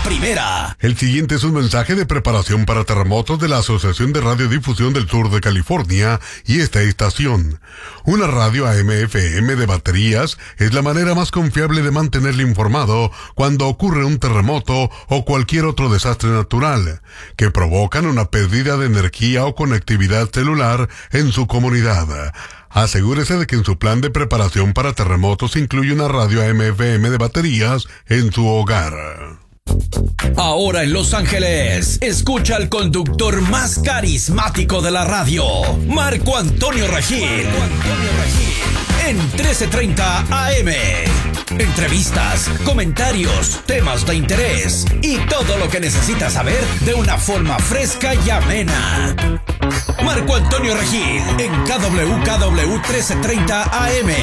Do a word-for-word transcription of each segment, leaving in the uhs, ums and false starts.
primera. El siguiente es un mensaje de preparación para terremotos de la Asociación de Radiodifusión del Sur de California y esta estación. Una radio A M F M de baterías es la manera más confiable de mantenerle informado cuando ocurre un terremoto o cualquier otro desastre natural que provocan una pérdida de energía o conectividad celular en su comunidad. Asegúrese de que en su plan de preparación para terremotos incluye una radio A M F M de baterías en su hogar. Ahora en Los Ángeles, escucha al conductor más carismático de la radio, Marco Antonio Regil. Marco Antonio Regil. En trece treinta A M. Entrevistas, comentarios, temas de interés y todo lo que necesitas saber de una forma fresca y amena. Marco Antonio Regil en K W K W trece treinta A M.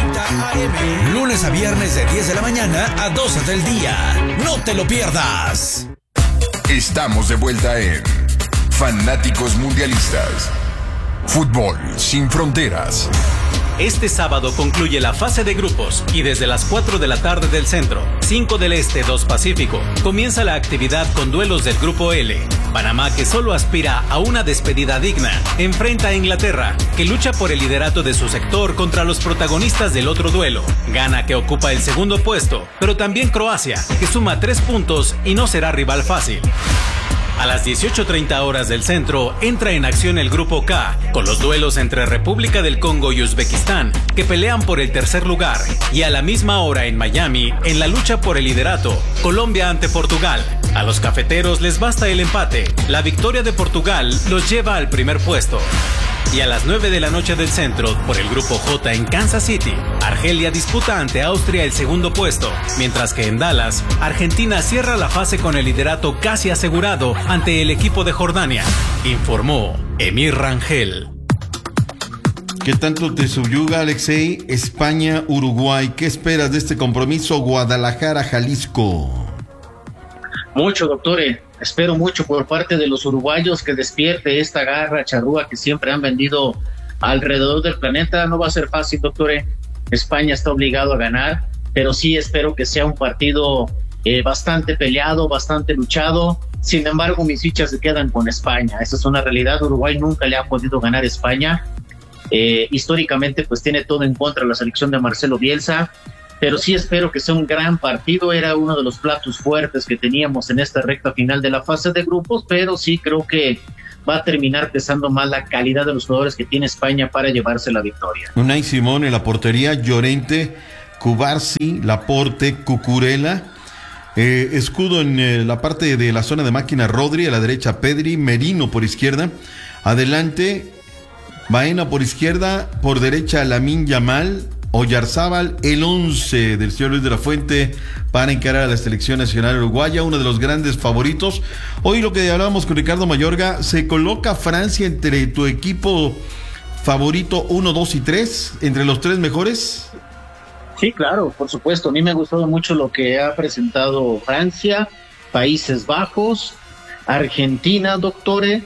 Lunes a viernes de diez de la mañana a doce del día. No te lo pierdas. Estamos de vuelta en Fanáticos Mundialistas. Fútbol sin fronteras. Este sábado concluye la fase de grupos y desde las cuatro de la tarde del centro, cinco del este, dos pacífico, comienza la actividad con duelos del grupo L. Panamá, que solo aspira a una despedida digna, enfrenta a Inglaterra, que lucha por el liderato de su sector contra los protagonistas del otro duelo. Ghana, que ocupa el segundo puesto, pero también Croacia, que suma tres puntos y no será rival fácil. A las dieciocho treinta horas del centro entra en acción el grupo K, con los duelos entre República del Congo y Uzbekistán, que pelean por el tercer lugar, y a la misma hora en Miami, en la lucha por el liderato, Colombia ante Portugal. A los cafeteros les basta el empate, la victoria de Portugal los lleva al primer puesto. Y a las nueve de la noche del centro, por el grupo J en Kansas City, Argelia disputa ante Austria el segundo puesto, mientras que en Dallas, Argentina cierra la fase con el liderato casi asegurado ante el equipo de Jordania, informó Emir Rangel. ¿Qué tanto te subyuga, Alexei? España, Uruguay. ¿Qué esperas de este compromiso Guadalajara, Jalisco? Mucho, doctores. Espero mucho por parte de los uruguayos que despierte esta garra charrúa que siempre han vendido alrededor del planeta. No va a ser fácil, doctores. España está obligado a ganar, pero sí espero que sea un partido eh, bastante peleado, bastante luchado. Sin embargo, mis fichas se quedan con España. Esa es una realidad. Uruguay nunca le ha podido ganar a España. Eh, históricamente, pues tiene todo en contra la selección de Marcelo Bielsa. Pero sí espero que sea un gran partido. Era uno de los platos fuertes que teníamos en esta recta final de la fase de grupos, pero sí creo que va a terminar pesando más la calidad de los jugadores que tiene España para llevarse la victoria. Unai Simón en la portería, Llorente, Cubarsi, Laporte, Cucurella, eh, Escudo en eh, la parte de la zona de máquina, Rodri, a la derecha Pedri, Merino por izquierda, adelante Baena por izquierda, por derecha Lamine Yamal, Oyarzábal, el once del señor Luis de la Fuente para encarar a la selección nacional uruguaya, uno de los grandes favoritos. Hoy lo que hablábamos con Ricardo Mayorga, ¿se coloca Francia entre tu equipo favorito uno, dos y tres, entre los tres mejores? Sí, claro, por supuesto. A mí me ha gustado mucho lo que ha presentado Francia, Países Bajos, Argentina, doctores.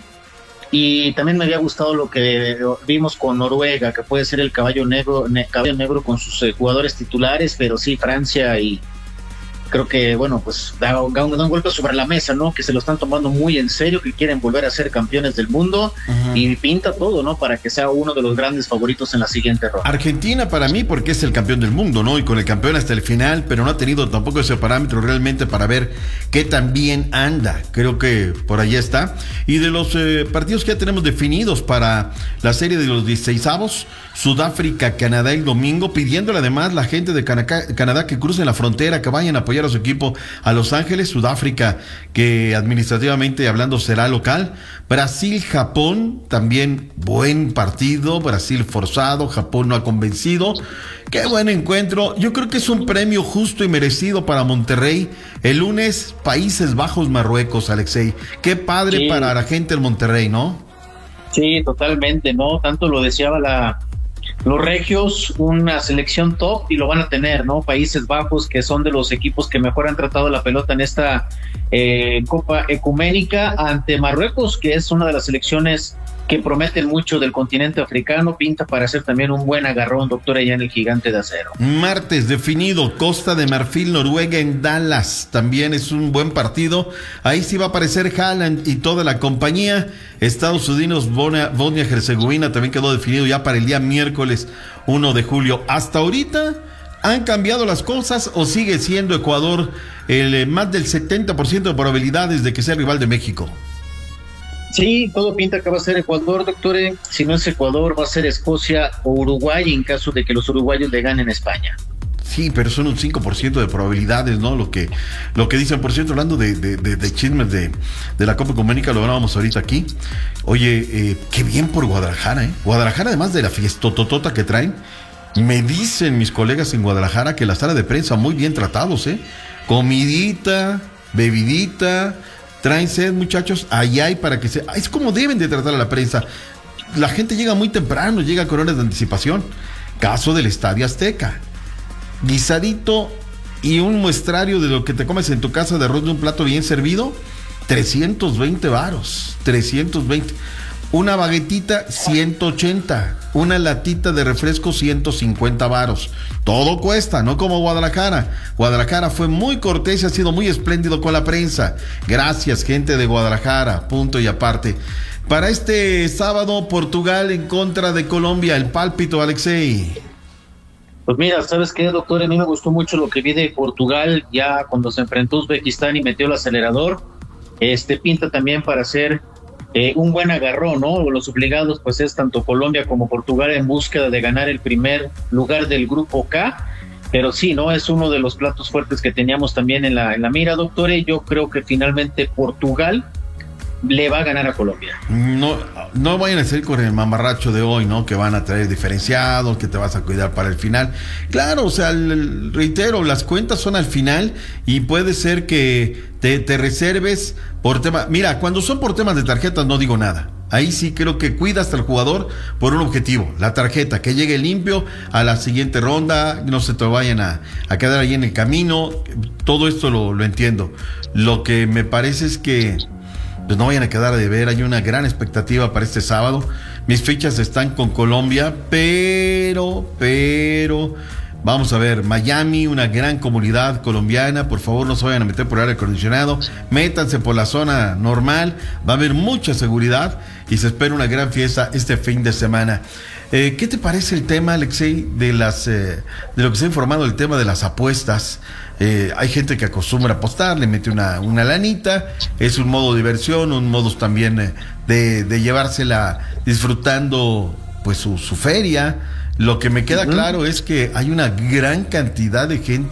Y también me había gustado lo que vimos con Noruega, que puede ser el caballo negro, ne, caballo negro con sus eh, jugadores titulares, pero sí, Francia y creo que, bueno, pues da, da, un, da un golpe sobre la mesa, ¿no? Que se lo están tomando muy en serio, que quieren volver a ser campeones del mundo. Uh-huh. Y pinta todo, ¿no? Para que sea uno de los grandes favoritos en la siguiente ronda. Argentina para mí porque es el campeón del mundo, ¿no? Y con el campeón hasta el final, pero no ha tenido tampoco ese parámetro realmente para ver qué tan bien anda. Creo que por allá está. Y de los eh, partidos que ya tenemos definidos para la serie de los dieciseisavos, Sudáfrica, Canadá el domingo, pidiéndole además la gente de Canadá, Canadá que crucen la frontera, que vayan a apoyar a su equipo a Los Ángeles. Sudáfrica, que administrativamente hablando será local. Brasil, Japón, también buen partido. Brasil forzado, Japón no ha convencido. Qué buen encuentro. Yo creo que es un premio justo y merecido para Monterrey. El lunes, Países Bajos, Marruecos, Alexei. Qué padre sí. Para la gente del Monterrey, ¿no? Sí, totalmente, ¿no? Tanto lo deseaba la... los regios, una selección top, y lo van a tener, ¿no? Países Bajos, que son de los equipos que mejor han tratado la pelota en esta eh, Copa Ecuménica, ante Marruecos, que es una de las selecciones que prometen mucho del continente africano, pinta para ser también un buen agarrón, doctor, allá en el Gigante de Acero. Martes definido, Costa de Marfil, Noruega en Dallas, también es un buen partido, ahí sí va a aparecer Haaland y toda la compañía. Estados Unidos, Bosnia-Herzegovina también quedó definido ya para el día miércoles primero de julio. Hasta ahorita, ¿han cambiado las cosas o sigue siendo Ecuador el eh, más del setenta por ciento de probabilidades de que sea rival de México? Sí, todo pinta que va a ser Ecuador, doctor. Si no es Ecuador, va a ser Escocia o Uruguay en caso de que los uruguayos le ganen a España. Sí, pero son un cinco por ciento de probabilidades, ¿no? Lo que lo que dicen. Por cierto, hablando de, de, de, de chismes de, de la Copa Económica, lo hablábamos ahorita aquí. Oye, eh, qué bien por Guadalajara, ¿eh? Guadalajara, además de la fiestototota que traen, me dicen mis colegas en Guadalajara que la sala de prensa muy bien tratados, ¿eh? Comidita, bebidita, traen sed, muchachos, allá hay para que se... Es como deben de tratar a la prensa. La gente llega muy temprano, llega con horas de anticipación. Caso del Estadio Azteca. Guisadito y un muestrario de lo que te comes en tu casa de arroz de un plato bien servido, trescientos veinte varos, trescientos veinte. Una baguetita, ciento ochenta. Una latita de refresco, ciento cincuenta varos. Todo cuesta, no como Guadalajara. Guadalajara fue muy cortés y ha sido muy espléndido con la prensa. Gracias, gente de Guadalajara, punto y aparte. Para este sábado, Portugal en contra de Colombia, el pálpito, Alexei. Pues mira, ¿sabes qué, doctor? A mí me gustó mucho lo que vi de Portugal ya cuando se enfrentó a Uzbekistán y metió el acelerador. Este pinta también para ser eh, un buen agarrón, ¿no? Los obligados pues es tanto Colombia como Portugal en búsqueda de ganar el primer lugar del grupo K. Pero sí, ¿no? Es uno de los platos fuertes que teníamos también en la, en la mira, doctor. Y yo creo que finalmente Portugal le va a ganar a Colombia. No, no vayan a ser con el mamarracho de hoy, ¿no? Que van a traer diferenciados, que te vas a cuidar para el final. Claro, o sea, el, el, reitero, las cuentas son al final y puede ser que te, te reserves por tema. Mira, cuando son por temas de tarjetas no digo nada. Ahí sí creo que cuidas al jugador por un objetivo, la tarjeta, que llegue limpio a la siguiente ronda, no se te vayan a, a quedar ahí en el camino. Todo esto lo, lo entiendo. Lo que me parece es que pues no vayan a quedar de ver, hay una gran expectativa para este sábado. Mis fichas están con Colombia, pero, pero, vamos a ver, Miami, una gran comunidad colombiana, por favor no se vayan a meter por el aire acondicionado, métanse por la zona normal, va a haber mucha seguridad y se espera una gran fiesta este fin de semana. Eh, ¿Qué te parece el tema, Alexei, de las eh, de lo que se ha informado, el tema de las apuestas? Eh, hay gente que acostumbra a apostar, le mete una, una lanita, es un modo de diversión, un modo también eh, de, de llevársela disfrutando pues su, su feria. Lo que me queda uh-huh. claro es que hay una gran cantidad de gente